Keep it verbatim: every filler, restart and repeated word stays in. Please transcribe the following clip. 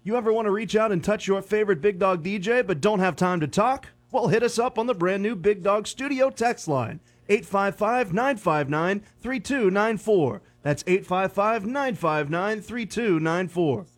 You ever want to reach out and touch your favorite Big Dog D J but don't have time to talk? Well, hit us up on the brand new Big Dog Studio text line, eight five five, nine five nine, three two nine four. That's eight five five, nine five nine, three two nine four.